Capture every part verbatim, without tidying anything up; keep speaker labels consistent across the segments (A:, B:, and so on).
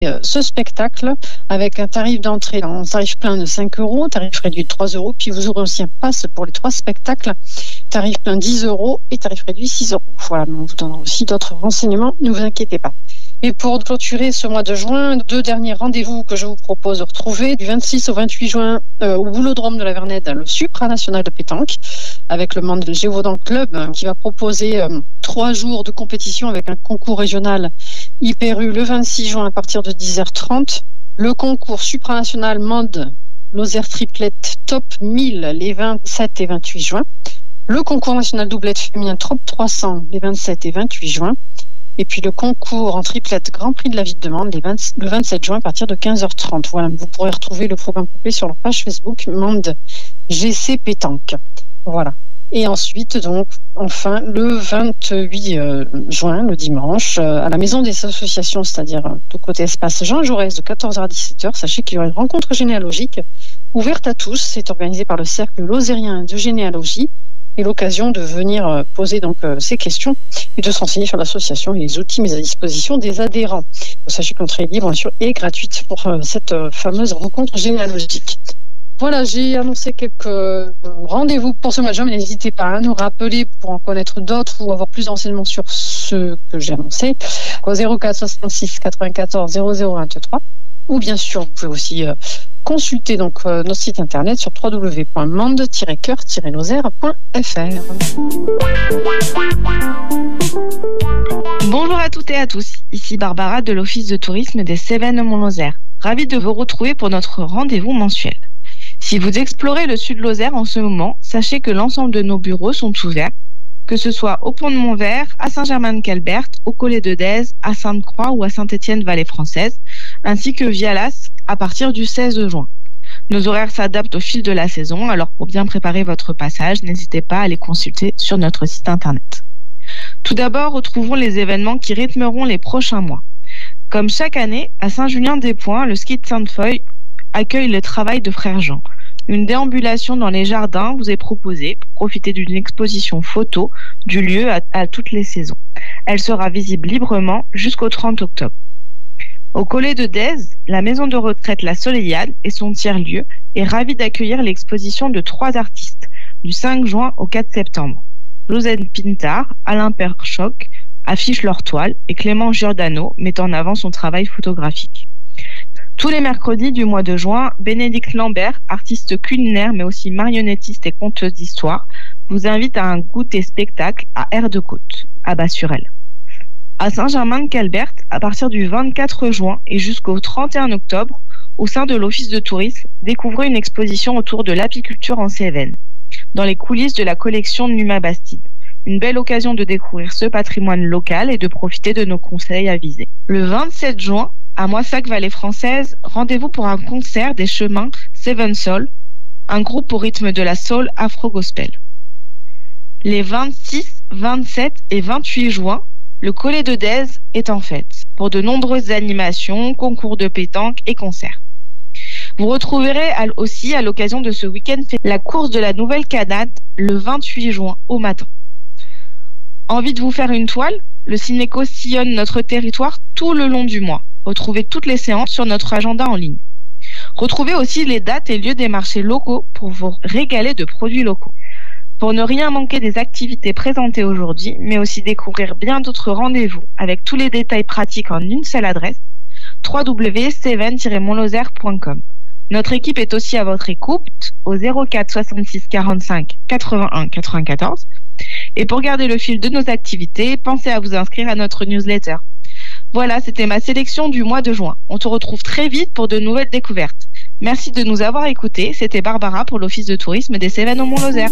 A: euh, ce spectacle avec un tarif d'entrée en tarif plein de cinq euros, tarif réduit de trois euros, puis vous aurez aussi un pass pour les trois spectacles, tarif plein dix euros et tarif réduit six euros. Voilà, mais on vous donnera aussi d'autres renseignements, ne vous inquiétez pas. Et pour clôturer ce mois de juin, deux derniers rendez-vous que je vous propose de retrouver. Du vingt-six au vingt-huit juin, euh, au Boulodrome de la Vernède, le supranational de pétanque, avec le membre de Gévaudan Club, hein, qui va proposer euh, trois jours de compétition avec un concours régional Hyper U le vingt-six juin à partir de dix heures trente. Le concours supranational Monde Lozère Triplette Top mille les vingt-sept et vingt-huit juin. Le concours national doublette féminin Trop trois cents les vingt-sept et vingt-huit juin. Et puis le concours en triplette Grand Prix de la Ville de Mende les vingt, le vingt-sept juin à partir de quinze heures trente. Voilà, vous pourrez retrouver le programme complet sur leur page Facebook Mende G C Pétanque. Voilà. Et ensuite, donc, enfin, le vingt-huit juin, le dimanche, à la Maison des Associations, c'est-à-dire de côté espace Jean Jaurès de quatorze heures à dix-sept heures, sachez qu'il y aura une rencontre généalogique ouverte à tous. C'est organisé par le Cercle Lozérien de Généalogie. Et l'occasion de venir poser donc euh, ces questions et de se renseigner sur l'association et les outils mis à disposition des adhérents. Sachez que l'entrée est libre, bien sûr, et gratuite pour euh, cette euh, fameuse rencontre généalogique. Voilà, j'ai annoncé quelques rendez-vous pour ce mois de juin, mais n'hésitez pas à nous rappeler pour en connaître d'autres ou avoir plus d'enseignements sur ce que j'ai annoncé au zéro quatre soixante-six quatre-vingt-quatorze zéro zéro vingt-trois. Ou bien sûr, vous pouvez aussi euh, consulter donc euh, notre site internet sur w w w point mende tiret cœur tiret lozère point f r.
B: Bonjour à toutes et à tous, ici Barbara de l'Office de tourisme des Cévennes Mont-Lozère. Ravie de vous retrouver pour notre rendez-vous mensuel. Si vous explorez le sud Lozère en ce moment, sachez que l'ensemble de nos bureaux sont ouverts, que ce soit au Pont de Montvert, à Saint-Germain-de-Calbert, au Collet de Dèze, à Sainte-Croix ou à Saint-Étienne-Vallée-Française, ainsi que Vialas à partir du seize juin. Nos horaires s'adaptent au fil de la saison, alors pour bien préparer votre passage, n'hésitez pas à les consulter sur notre site internet. Tout d'abord, retrouvons les événements qui rythmeront les prochains mois. Comme chaque année, à Saint-Julien-des-Points, le ski de Sainte-Foy accueille le travail de Frère Jean. Une déambulation dans les jardins vous est proposée pour profiter d'une exposition photo du lieu à, à toutes les saisons. Elle sera visible librement jusqu'au trente octobre. Au Collet de Dèze, la maison de retraite La Soleillade et son tiers-lieu est ravie d'accueillir l'exposition de trois artistes du cinq juin au quatre septembre. Josène Pintard, Alain Perchoc affichent leur toile et Clément Giordano met en avant son travail photographique. Tous les mercredis du mois de juin, Bénédicte Lambert, artiste culinaire mais aussi marionnettiste et conteuse d'histoire, vous invite à un goûter spectacle à Air de Côte, à Bas-sur-Elle. À Saint-Germain-de-Calbert, à partir du vingt-quatre juin et jusqu'au trente et un octobre, au sein de l'Office de tourisme, découvrez une exposition autour de l'apiculture en Cévennes, dans les coulisses de la collection Numa Bastide. Une belle occasion de découvrir ce patrimoine local et de profiter de nos conseils avisés. Le vingt-sept juin, à Moissac-Vallée-Française, rendez-vous pour un concert des chemins Seven Soul, un groupe au rythme de la soul afro-gospel. Les vingt-six, vingt-sept et vingt-huit juin, le Collet de Dèze est en fête, pour de nombreuses animations, concours de pétanque et concerts. Vous retrouverez aussi à l'occasion de ce week-end la course de la Nouvelle Canade le vingt-huit juin au matin. Envie de vous faire une toile ? Le Cinéco sillonne notre territoire tout le long du mois. Retrouvez toutes les séances sur notre agenda en ligne. Retrouvez aussi les dates et lieux des marchés locaux pour vous régaler de produits locaux. Pour ne rien manquer des activités présentées aujourd'hui, mais aussi découvrir bien d'autres rendez-vous avec tous les détails pratiques en une seule adresse, w w w point cévennes tiret montlozère point com. Notre équipe est aussi à votre écoute au zéro quatre soixante-six quarante-cinq quatre-vingt-un quatre-vingt-quatorze. Et pour garder le fil de nos activités, pensez à vous inscrire à notre newsletter. Voilà, c'était ma sélection du mois de juin. On se retrouve très vite pour de nouvelles découvertes. Merci de nous avoir écoutés. C'était Barbara pour l'Office de tourisme des Cévennes au Mont-Lozère.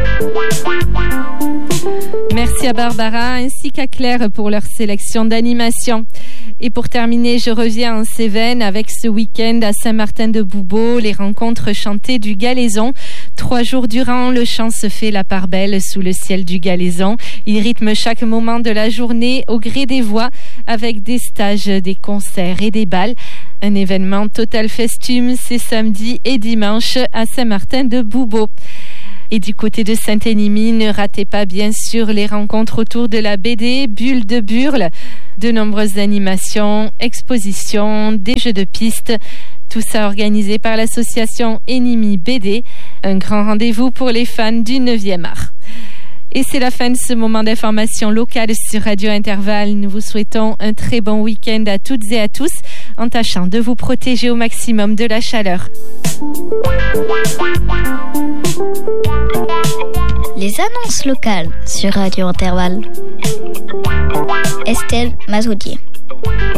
C: Merci à Barbara ainsi qu'à Claire pour leur sélection d'animation. Et pour terminer, je reviens en Cévennes avec ce week-end à Saint-Martin-de-Boubeau, les rencontres chantées du Galaison. Trois jours durant, le chant se fait la part belle sous le ciel du Galaison. Il rythme chaque moment de la journée au gré des voix avec des stages, des concerts et des bals. Un événement total festume, c'est samedi et dimanche à Saint-Martin-de-Boubeau. Et du côté de Saint-Énimie, ne ratez pas bien sûr les rencontres autour de la B D Bulle de Burle. De nombreuses animations, expositions, des jeux de piste. Tout ça organisé par l'association Énimie B D. Un grand rendez-vous pour les fans du neuvième art. Et c'est la fin de ce moment d'information locale sur Radio Intervalle. Nous vous souhaitons un très bon week-end à toutes et à tous, en tâchant de vous protéger au maximum de la chaleur.
D: Les annonces locales sur Radio Intervalle. Estelle Mazoudier.